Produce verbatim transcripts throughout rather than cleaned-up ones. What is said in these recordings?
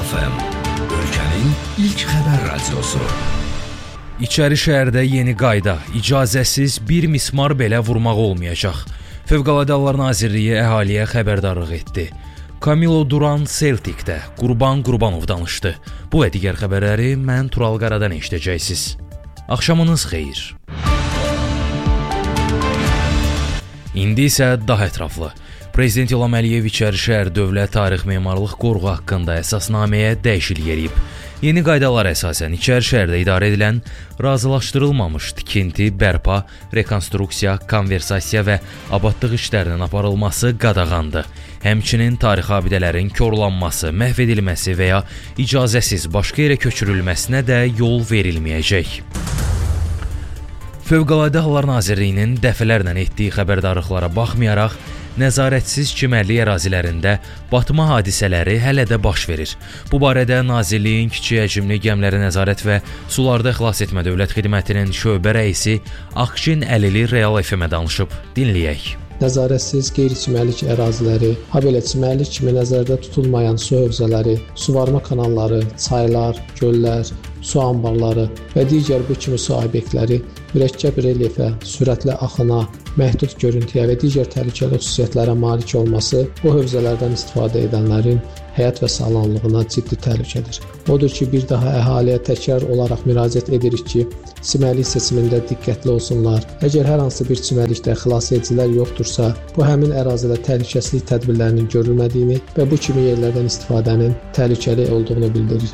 F M, ölkənin ilk xəbər radiosu. İçəri şəhərdə yeni qayda, icazəsiz bir mismar belə vurmaq olmayacaq. Fövqəladə Hallar Nazirliyi əhaliyə xəbərdarlıq etdi. Camilo Duran Celtic'də Qurban Qurbanov danışdı. Bu və digər xəbərləri mən Tural Qaradan eşidəcəksiniz. Axşamınız xeyir. İndi isə daha ətraflı. Prezident İlham Əliyev İçəri şəhər Dövlət Tarix Memarlıq Qoruğu haqqında əsasnaməyə dəyişiklik edib. Yeni qaydalar əsasən İçəri şəhərdə idarə edilən razılaşdırılmamış tikinti, bərpa, rekonstruksiya, konversasiya və abadlıq işlərinin aparılması qadağandır. Həmçinin tarixi abidələrin korlanması, məhv edilməsi və ya icazəsiz başqa yerə köçürülməsinə də yol verilməyəcək. Fövqəladə Hallar Nazirliyinin dəfələrlə etdiyi xəbərdarlıqlara baxmayaraq, nəzarətsiz çimərlik ərazilərində batma hadisələri hələ də baş verir. Bu barədə Nazirliyin kiçik həcmli gəmiləri nəzarət və sularda xilas etmə dövlət xidmətinin şöbə rəisi Akşin Əlili Real F M-ə danışıb. Dinləyək. Nəzarətsiz qeyri-çimərlik əraziləri, habelə çimərlik kimi nəzərdə tutulmayan su hövzələri, suvarma kanalları, çaylar, göllər, su anbarları və digər bu kimi su obyektləri mürəkkəb relyefə, sürətli axına, məhdud görüntüyə və digər təhlükəli xüsusiyyətlərə malik olması bu hövzələrdən istifadə edənlərin həyat və sağlamlığına ciddi təhlükədir. Odur ki, bir daha əhaliyə təkrar olaraq müraciət edirik ki, çimərlik seçimində diqqətli olsunlar. Əgər hər hansı bir çimərlikdə xilasedicilər yoxdursa, bu həmin ərazidə təhlükəsizlik tədbirlərinin görülmədiyini və bu kimi yerlərdən istifadənin təhlükəli olduğunu bildirir.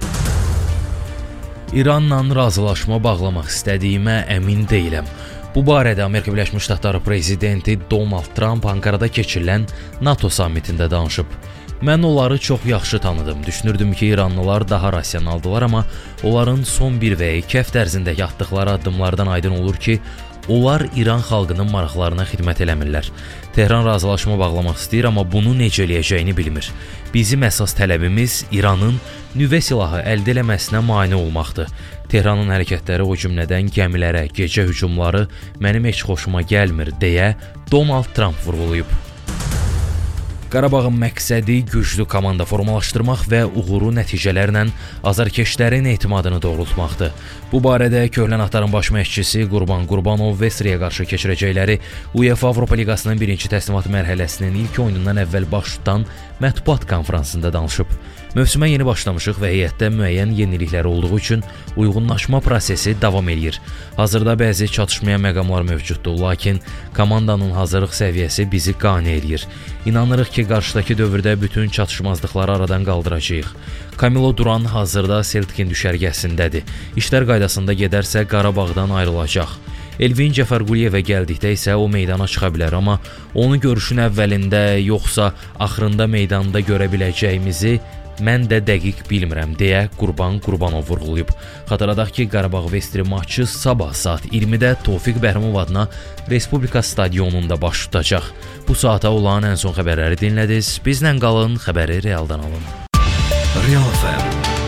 İranla razılaşma bağlamaq istədiyimə əmin deyiləm. Bu barədə Amerika Birləşmiş Ştatları prezidenti Donald Trump Ankarada keçirilən NATO sammitində danışıb. Mən onları çox yaxşı tanıdım. Düşünürdüm ki, İranlılar daha rasionaldılar, amma onların son bir və iki həftə ərzində atdıqları addımlardan aydın olur ki, onlar İran xalqının maraqlarına xidmət eləmirlər. Tehran razılaşma bağlamaq istəyir, amma bunu necə eləyəcəyini bilmir. Bizim əsas tələbimiz İranın nüvə silahı əldə eləməsinə mane olmaqdır. Tehranın hərəkətləri o cümlədən gəmilərə, gecə hücumları mənim heç xoşuma gəlmir, deyə Donald Trump vurğulayıb. Qarabağın məqsədi güclü komanda formalaşdırmaq və uğuru nəticələrlə azarkeşlərin etimadını doğrultmaqdır. Bu barədə Köhnə-Naxtarın baş məşqçisi Qurban Qurbanov Vestriyə qarşı keçirəcəkləri UEFA Avropa Liqasının birinci təslimat mərhələsinin ilk oyunundan əvvəl baş tutan mətbuat konfransında danışıb. Mövsümə yeni başlamışıq və heyətdə müəyyən yeniliklər olduğu üçün uyğunlaşma prosesi davam edir. Hazırda bəzi çatışmayan məqamlar mövcuddur, lakin komandanın hazırlıq səviyyəsi bizi qane edir. İnanırıq ki, qarşıdakı dövrdə bütün çatışmazlıqları aradan qaldıracağıq. Camilo Duran hazırda Celtic'in düşərgəsindədir. İşlər qaydasında gedərsə Qarabağdan ayrılacaq. Elvin Cəfərquliyevə gəldikdə isə o meydana çıxa bilər, amma onu görüşün əvvəlində yoxsa axırında meydanda görə biləcəyimizi mən də dəqiq bilmirəm, deyə Qurban Qurbanov vurğulayıb. Xatırladaq ki, Qarabağ Vestri maçı sabah saat iyirmidə Tofiq Bəhrimov adına Respublika stadionunda baş tutacaq. Bu saata olan ən son xəbərləri dinlədiniz. Bizlə qalın, xəbəri realdan alın. Real F M